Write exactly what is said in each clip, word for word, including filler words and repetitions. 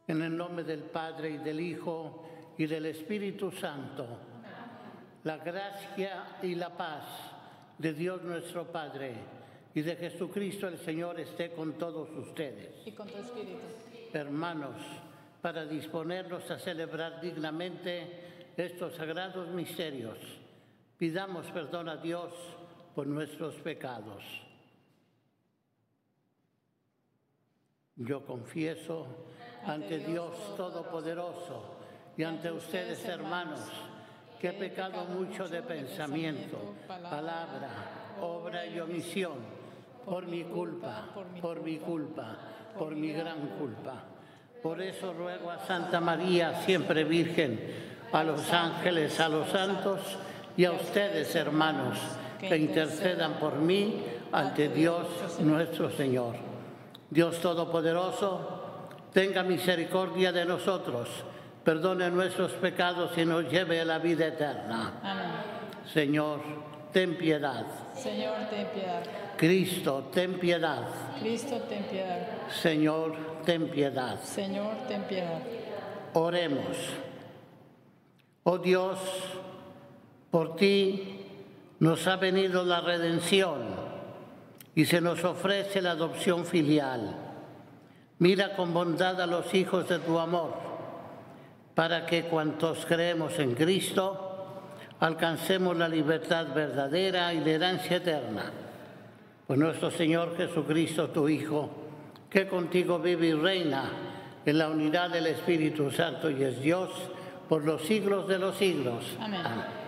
En el nombre del Padre, y del Hijo, y del Espíritu Santo. La gracia y la paz de Dios nuestro Padre y de Jesucristo el Señor esté con todos ustedes. Y con tu espíritu. Hermanos, para disponernos a celebrar dignamente estos sagrados misterios, pidamos perdón a Dios por nuestros pecados. Yo confieso ante Dios Todopoderoso y ante ustedes, hermanos, que he pecado mucho de pensamiento, palabra, obra y omisión, por mi culpa, por mi culpa, por mi gran culpa. Por eso ruego a Santa María, siempre Virgen, a los ángeles, a los santos y a ustedes, hermanos, que intercedan por mí ante Dios nuestro Señor. Dios Todopoderoso, tenga misericordia de nosotros, perdone nuestros pecados y nos lleve a la vida eterna. Amén. Señor, ten piedad. Señor, ten piedad. Cristo, ten piedad. Cristo, ten piedad. Señor, ten piedad. Señor, ten piedad. Oremos. Oh Dios, por ti nos ha venido la redención y se nos ofrece la adopción filial. Mira con bondad a los hijos de tu amor, para que cuantos creemos en Cristo alcancemos la libertad verdadera y la herencia eterna. Por nuestro Señor Jesucristo, tu Hijo, que contigo vive y reina en la unidad del Espíritu Santo y es Dios por los siglos de los siglos. Amén. Amén.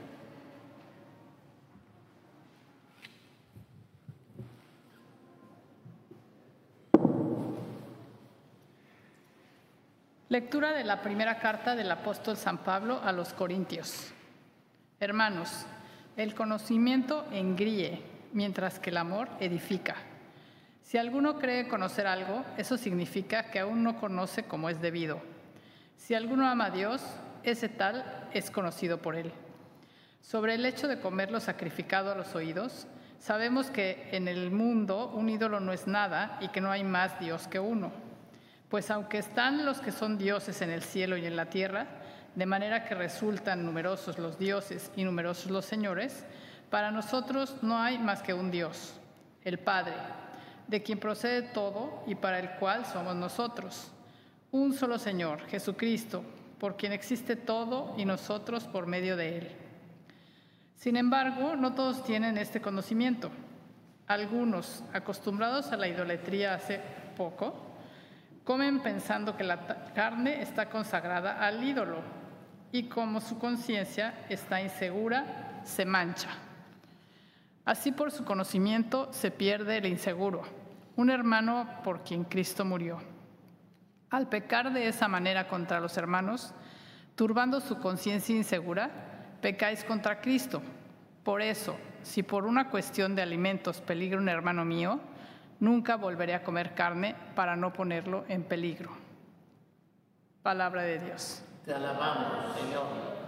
Lectura de la primera carta del apóstol San Pablo a los Corintios. Hermanos, el conocimiento engríe, mientras que el amor edifica. Si alguno cree conocer algo, eso significa que aún no conoce como es debido. Si alguno ama a Dios, ese tal es conocido por él. Sobre el hecho de comer lo sacrificado a los oídos, sabemos que en el mundo un ídolo no es nada y que no hay más Dios que uno. Pues aunque están los que son dioses en el cielo y en la tierra, de manera que resultan numerosos los dioses y numerosos los señores, para nosotros no hay más que un Dios, el Padre, de quien procede todo y para el cual somos nosotros. Un solo Señor, Jesucristo, por quien existe todo y nosotros por medio de Él. Sin embargo, no todos tienen este conocimiento. Algunos, acostumbrados a la idolatría hace poco, comen pensando que la carne está consagrada al ídolo y como su conciencia está insegura, se mancha. Así por su conocimiento se pierde el inseguro, un hermano por quien Cristo murió. Al pecar de esa manera contra los hermanos, turbando su conciencia insegura, pecáis contra Cristo. Por eso, si por una cuestión de alimentos peligra un hermano mío, nunca volveré a comer carne para no ponerlo en peligro. Palabra de Dios. Te alabamos, Señor.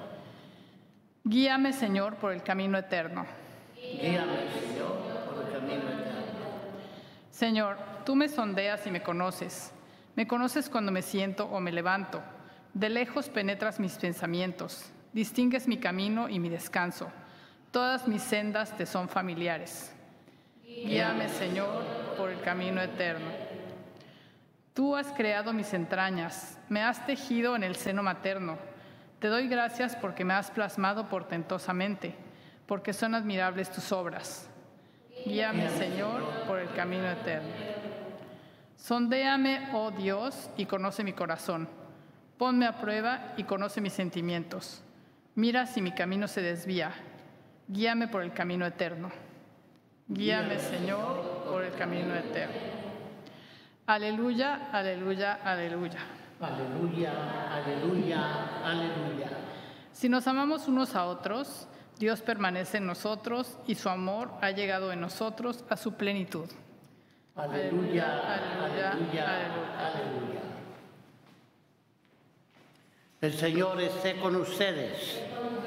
Guíame, Señor, por el camino eterno. Guíame, Señor, por el camino eterno. Señor, tú me sondeas y me conoces. Me conoces cuando me siento o me levanto. De lejos penetras mis pensamientos. Distingues mi camino y mi descanso. Todas mis sendas te son familiares. Guíame, Señor, por el camino eterno. Tú has creado mis entrañas, me has tejido en el seno materno. Te doy gracias porque me has plasmado portentosamente, porque son admirables tus obras. Guíame, Señor, por el camino eterno. Sondéame, oh Dios, y conoce mi corazón. Ponme a prueba y conoce mis sentimientos. Mira si mi camino se desvía. Guíame por el camino eterno. Guíame, Señor, por el camino eterno. Aleluya, aleluya, aleluya. Aleluya, aleluya, aleluya. Si nos amamos unos a otros, Dios permanece en nosotros y su amor ha llegado en nosotros a su plenitud. Aleluya, aleluya, aleluya, aleluya. El Señor esté con ustedes.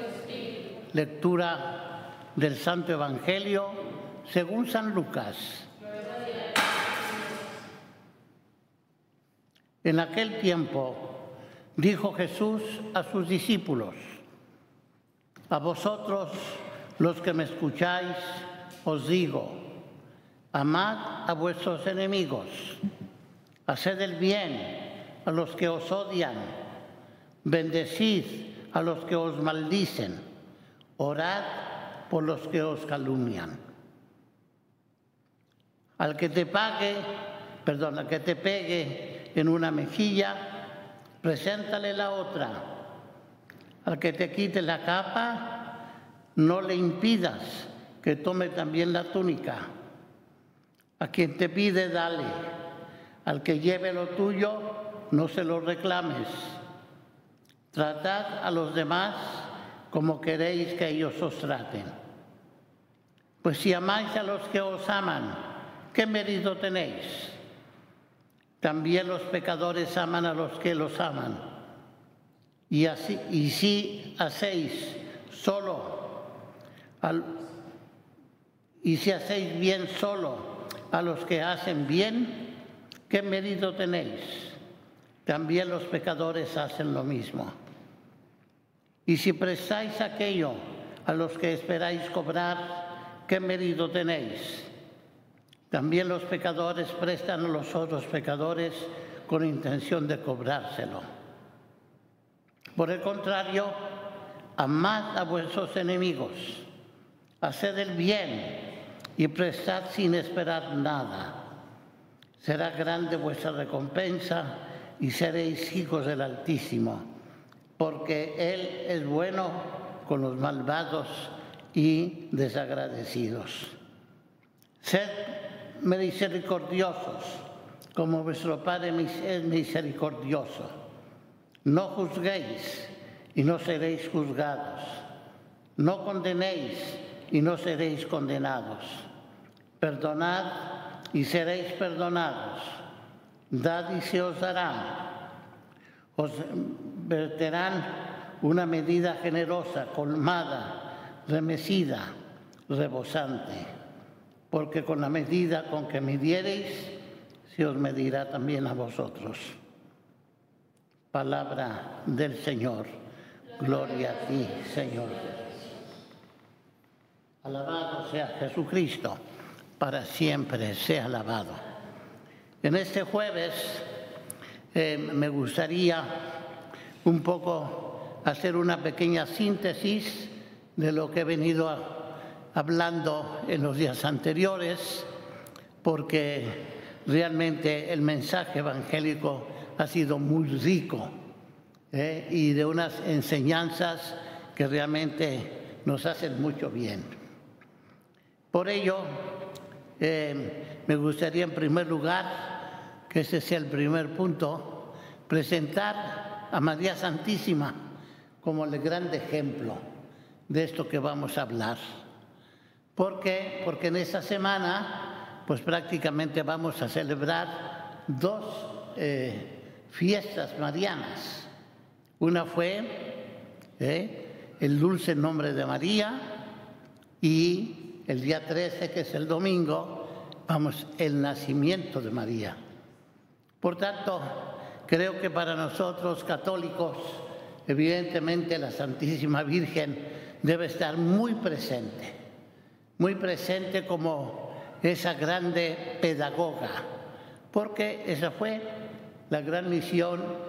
Lectura del Santo Evangelio según San Lucas. En aquel tiempo dijo Jesús a sus discípulos: a vosotros, los que me escucháis, os digo, amad a vuestros enemigos, haced el bien a los que os odian, bendecid a los que os maldicen, orad por los que os calumnian. Al que te pague, perdón, al que te pegue en una mejilla, preséntale la otra. Al que te quite la capa, no le impidas que tome también la túnica. A quien te pide, dale. Al que lleve lo tuyo, no se lo reclames. Tratad a los demás como queréis que ellos os traten. Pues si amáis a los que os aman, ¿qué mérito tenéis? También los pecadores aman a los que los aman. Y, así, y si hacéis solo al, y si hacéis bien solo a los que hacen bien, ¿qué mérito tenéis? También los pecadores hacen lo mismo. Y si prestáis aquello a los que esperáis cobrar, ¿qué mérito tenéis? También los pecadores prestan a los otros pecadores con intención de cobrárselo. Por el contrario, amad a vuestros enemigos, haced el bien y prestad sin esperar nada. Será grande vuestra recompensa y seréis hijos del Altísimo, porque Él es bueno con los malvados y desagradecidos. Sed misericordiosos, como vuestro Padre es misericordioso. No juzguéis y no seréis juzgados. No condenéis y no seréis condenados. Perdonad y seréis perdonados. Dad y se os dará. Os verterán una medida generosa, colmada, remecida, rebosante. Porque con la medida con que midiereis, se os medirá también a vosotros. Palabra del Señor. Gloria a ti, Señor. Alabado sea Jesucristo, para siempre sea alabado. En este jueves eh, me gustaría un poco hacer una pequeña síntesis de lo que he venido a hablando en los días anteriores, porque realmente el mensaje evangélico ha sido muy rico ¿eh? y de unas enseñanzas que realmente nos hacen mucho bien. Por ello, eh, me gustaría en primer lugar, que ese sea el primer punto, presentar a María Santísima como el gran ejemplo de esto que vamos a hablar. ¿Por qué? Porque en esta semana, pues prácticamente vamos a celebrar dos eh, fiestas marianas. Una fue eh, el dulce nombre de María y el día trece, que es el domingo, vamos, el nacimiento de María. Por tanto, creo que para nosotros católicos, evidentemente la Santísima Virgen debe estar muy presente. muy presente como esa grande pedagoga, porque esa fue la gran misión